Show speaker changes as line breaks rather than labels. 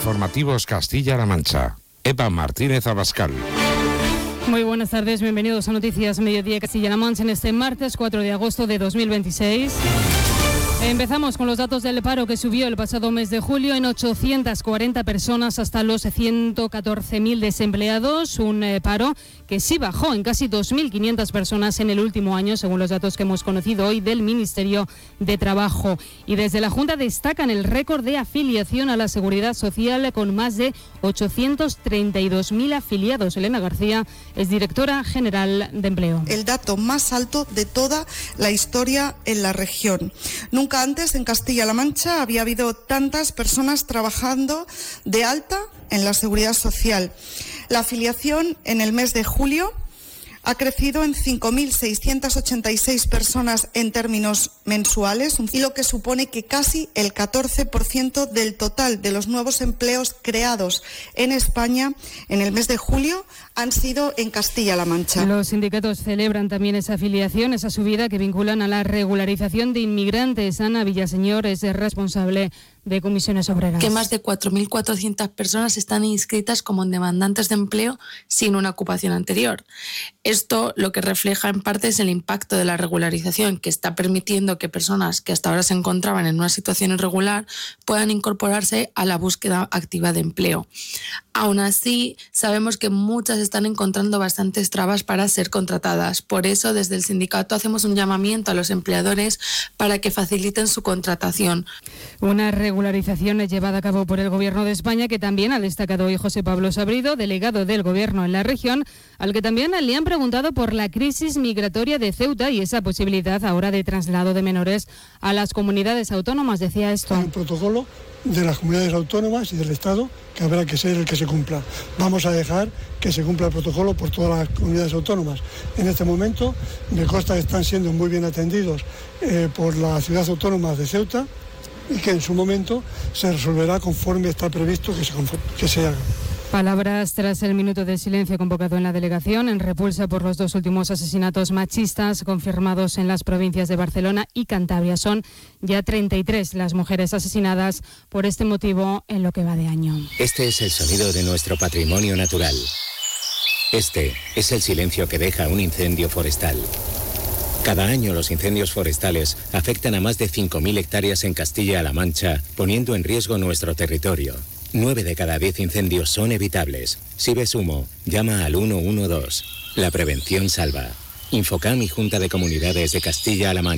Informativos Castilla-La Mancha. Eva Martínez Abascal.
Muy buenas tardes, bienvenidos a Noticias Mediodía Castilla-La Mancha en este martes 4 de agosto de 2026. Empezamos con los datos del paro que subió el pasado mes de julio en 840 personas hasta los 114.000 desempleados, un paro que sí bajó en casi 2.500 personas en el último año, según los datos que hemos conocido hoy del Ministerio de Trabajo. Y desde la Junta destacan el récord de afiliación a la Seguridad Social con más de 832.000 afiliados. Elena García es directora general de Empleo.
El dato más alto de toda la historia en la región. Nunca antes en Castilla-La Mancha había habido tantas personas trabajando de alta en la Seguridad Social. La afiliación en el mes de julio ha crecido en 5.686 personas en términos mensuales, y lo que supone que casi el 14% del total de los nuevos empleos creados en España en el mes de julio han sido en Castilla-La Mancha.
Los sindicatos celebran también esa afiliación, esa subida que vinculan a la regularización de inmigrantes. Ana Villaseñor es responsable de Comisiones Obreras.
Que más de 4.400 personas están inscritas como demandantes de empleo sin una ocupación anterior. Esto lo que refleja en parte es el impacto de la regularización, que está permitiendo que personas que hasta ahora se encontraban en una situación irregular puedan incorporarse a la búsqueda activa de empleo. Aún así, sabemos que muchas están encontrando bastantes trabas para ser contratadas. Por eso, desde el sindicato hacemos un llamamiento a los empleadores para que faciliten su contratación.
Una regularización llevada a cabo por el Gobierno de España, que también ha destacado hoy José Pablo Sabrido, delegado del Gobierno en la región, al que también le han preguntado por la crisis migratoria de Ceuta y esa posibilidad ahora de traslado de menores a las comunidades autónomas. Decía esto.
Hay un protocolo de las comunidades autónomas y del Estado que habrá que ser el que se cumpla. Vamos a dejar que se cumpla el protocolo por todas las comunidades autónomas. En este momento me consta que están siendo muy bien atendidos por la ciudad autónoma de Ceuta y que en su momento se resolverá conforme está previsto que se haga.
Palabras tras el minuto de silencio convocado en la delegación en repulsa por los dos últimos asesinatos machistas confirmados en las provincias de Barcelona y Cantabria. Son ya 33 las mujeres asesinadas por este motivo en lo que va de año.
Este es el sonido de nuestro patrimonio natural. Este es el silencio que deja un incendio forestal. Cada año los incendios forestales afectan a más de 5.000 hectáreas en Castilla-La Mancha, poniendo en riesgo nuestro territorio. 9 de cada 10 incendios son evitables. Si ves humo, llama al 112. La prevención salva. Infocam y Junta de Comunidades de Castilla-La Mancha.